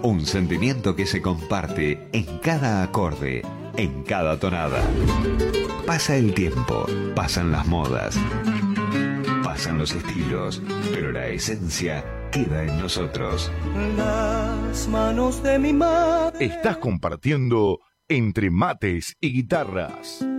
Un sentimiento que se comparte en cada acorde, en cada tonada. Pasa el tiempo, pasan las modas, pasan los estilos, pero la esencia queda en nosotros. Las manos de mi madre. Estás compartiendo Entre Mates y Guitarras.